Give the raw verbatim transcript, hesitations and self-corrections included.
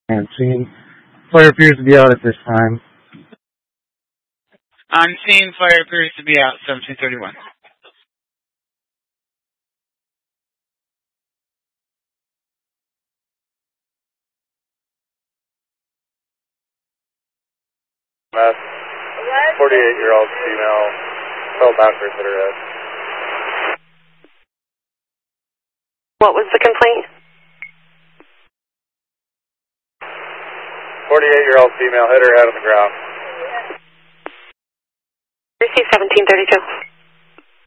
And seeing fire appears to be out at this time. I'm seeing fire appears to be out, seventeen thirty-one. forty-eight-year-old female fell backwards at her head. What was the complaint? forty-eight-year-old female hit her head on the ground. Receive seventeen thirty-two.